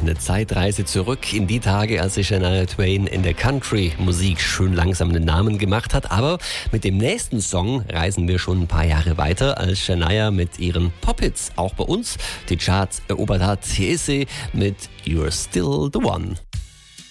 Eine Zeitreise zurück in die Tage, als sich Shania Twain in der Country-Musik schön langsam einen Namen gemacht hat. Aber mit dem nächsten Song reisen wir schon ein paar Jahre weiter, als Shania mit ihren Pop-Hits auch bei uns die Charts erobert hat. Hier ist sie mit You're Still the One.